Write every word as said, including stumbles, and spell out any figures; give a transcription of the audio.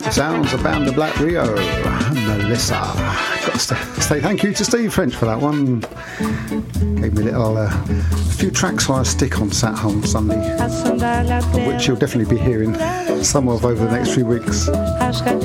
Sounds of Band of Black Rio, Melissa. Got to say thank you to Steve French for that one. Gave me a little, uh, a few tracks I stick on Sat Home Sunday, which you'll definitely be hearing some of over the next few weeks.